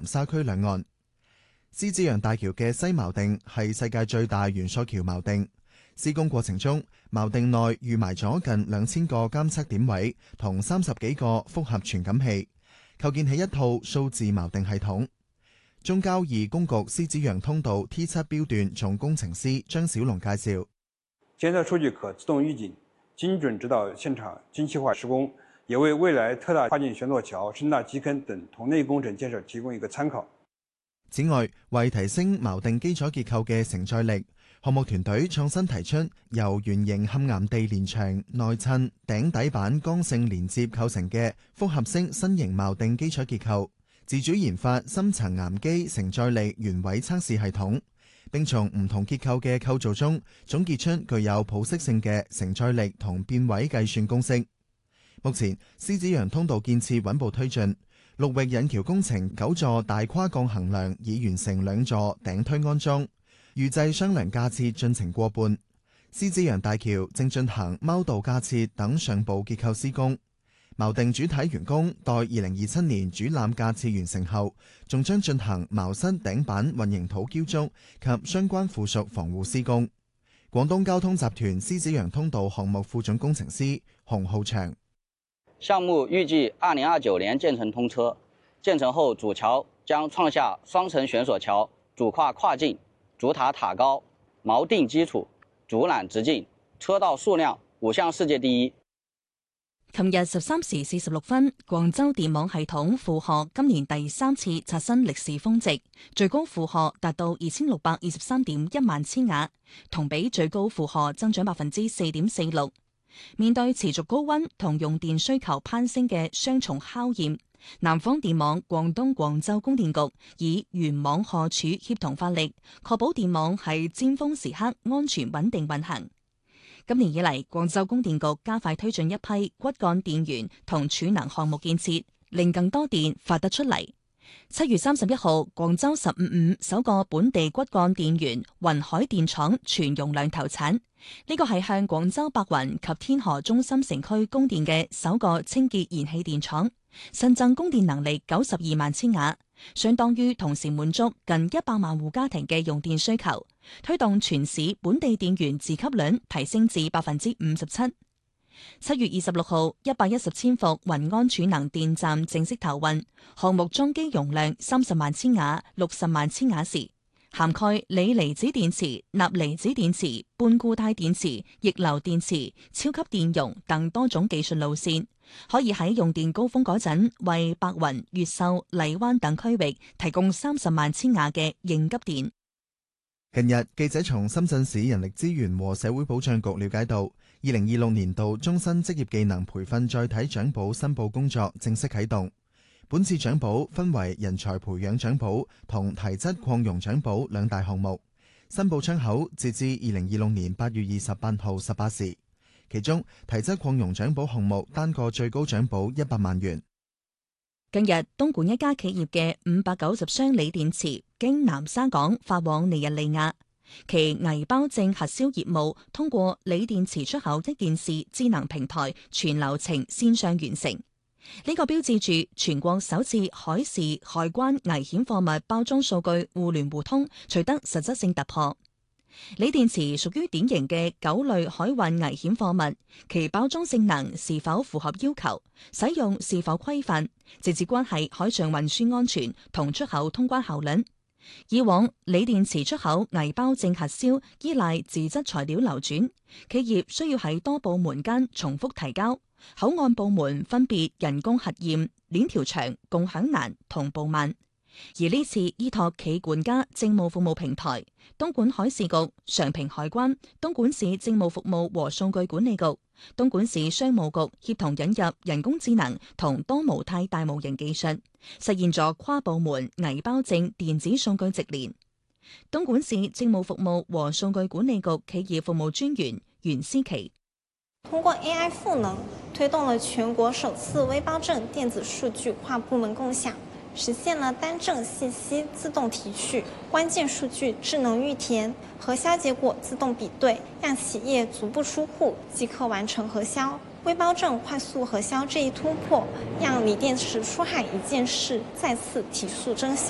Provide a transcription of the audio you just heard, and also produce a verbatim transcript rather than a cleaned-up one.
南沙區兩岸。獅子洋大橋嘅西錨定係世界最大懸索橋錨定，施工過程中，錨定內預埋咗近兩千個監測點位同三十幾個複合傳感器，構建起一套數字錨定系統。中交二工局獅子洋通道 T 七標段總工程師張小龍介紹： 監測數據可自動預警，精準指導現場精細化施工，也為未來特大跨境懸索橋、深大基坑等同類工程建設提供一個參考。 此外，為提升錨定基礎結構嘅承載力，項目團隊創新提出由圓形嵌岩地連牆、內襯、頂底板剛性連接構成嘅複合式新型錨定基礎結構，自主研發深層岩基承載力原位測試系統，並從唔同結構嘅構造中總結出具有普適性嘅承載力同變位計算公式。目前，獅子洋通道建設穩步推進。陸域引橋工程九座大跨鋼橫梁已完成兩座頂推安裝，預製雙梁架設進程過半。獅子洋大橋正進行貓道架設等上部結構施工，錨定主體完工，待二零二七年主纜架設完成後，仲將進行錨室頂板混凝土澆築及相關附屬防護施工。廣東交通集團獅子洋通道項目副總工程師洪浩祥。 項目預計二零二九年建成通車，建成後主橋將創下雙層懸索橋、主跨跨徑、主塔塔高、錨定基礎、主纜直徑、車道數量五項世界第一。 琴日十三時四十六分，廣州電網系統負荷今年第三次刷新歷史峰值，最高負荷達到二千六百二十三點一萬千瓦，同比最高負荷增長百分之四點四六。面對持續高溫同用電需求攀升嘅雙重考驗，南方電網廣東廣州供電局以原網荷柱協同發力，確保電網喺尖峰時刻安全穩定運行。今年以嚟，廣州供電局加快推進一批骨幹電源同儲能項目建設，令更多電發得出嚟。七月三十一號，廣州十五五首個本地骨幹電源雲海電廠全容量投產，呢個係向廣州白雲及天河中心城區供電嘅首個清潔燃氣電廠，新增供電能力九十二萬千瓦，相當於同時滿足近一百萬戶家庭嘅用電需求，推動全市本地電源自給率提升至百分之五十七。七月二十六號，一百一十千伏雲安儲能電站正式投運，項目裝機容量三十萬千瓦、六十萬千瓦時，涵蓋鋰離子電池、鈉離子電池、半固態電池、逆流電池、超級電容等多種技術路線，可以喺用電高峰嗰陣為白雲、越秀、荔灣等區域提供三十萬千瓦嘅應急電。 近日，記者從深圳市人力資源和社會保障局了解到，二零二六年度終身職業技能培訓載體獎補申報工作正式啟動。本次獎補分為人才培養獎補同提質擴容獎補兩大項目，申報窗口截至二零二六年八月二十八號十八時。其中，提質擴容獎補項目單個最高獎補一百萬元。 近日，東莞一家企業嘅五百九十箱鋰電池經南沙港發往尼日利亞，其偽包證核銷業務通過鋰電池出口一件事智能平台全流程線上完成。呢個標誌住全國首次海事海關危險貨物包裝數據互聯互通取得實質性突破。鋰電池屬於典型嘅九類海運危險貨物，其包裝性能是否符合要求，使用是否規範，直接關係海上運輸安全同出口通關效率。以往鋰電池出口偽包證核銷依賴自質材料流轉，企業需要喺多部門間重複提交，口岸部門分別人工核驗、鏈條長、共享難、同步慢。而呢次依託企管家政務服務平台、東莞海事局、常平海關、東莞市政務服務和數據管理局、東莞市商務局協同引入人工智能同多模態大模型技術，實現咗跨部門偽包證電子數據直連。東莞市政務服務和數據管理局企業服務專員袁思琪： 通過 A I 賦能，推動了全國首次微包證電子數據跨部門共享，實現了單證信息自動提取、關鍵數據智能預填、核銷結果自動比對，讓企業足不出戶即可完成核銷。微包證快速核銷這一突破，讓鋰電池出海一件事再次提速增效。